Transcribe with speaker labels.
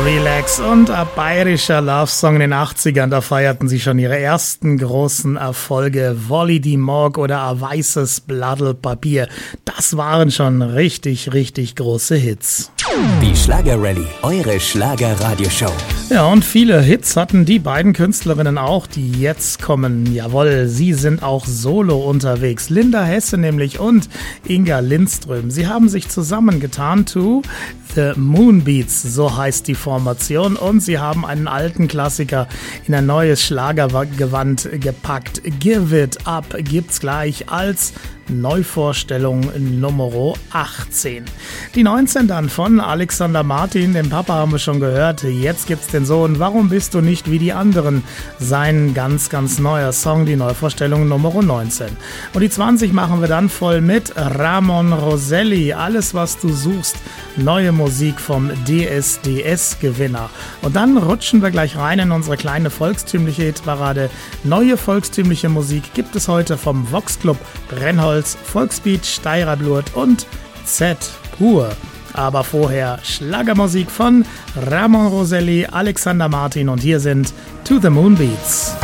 Speaker 1: Relax und ein bayerischer Love-Song in den 80ern, da feierten sie schon ihre ersten großen Erfolge. Wolli die Morg oder ein weißes Blattl Papier, das waren schon richtig, richtig große Hits.
Speaker 2: Die Schlager-Rallye, eure Schlager-Radioshow.
Speaker 1: Ja, und viele Hits hatten die beiden Künstlerinnen auch, die jetzt kommen. Jawohl, sie sind auch solo unterwegs. Linda Hesse nämlich und Inga Lindström. Sie haben sich zusammengetan zu The Moonbeats, so heißt die Formation. Und sie haben einen alten Klassiker in ein neues Schlagergewand gepackt. Give It Up gibt's gleich als Neuvorstellung Nummer 18. Die 19 dann von Alexander Martin, den Papa haben wir schon gehört. Jetzt gibt's den Sohn, Warum bist du nicht wie die anderen? Sein ganz, ganz neuer Song, die Neuvorstellung Nummer 19. Und die 20 machen wir dann voll mit Ramon Roselli, Alles was du suchst, neue Musik vom DSDS-Gewinner. Und dann rutschen wir gleich rein in unsere kleine volkstümliche Hitparade. Neue volkstümliche Musik gibt es heute vom Vox Club, Brennholz, Volksbeat, Steirer Blut und Z pur. Aber vorher Schlagermusik von Ramon Roselli, Alexander Martin und hier sind To the Moonbeats.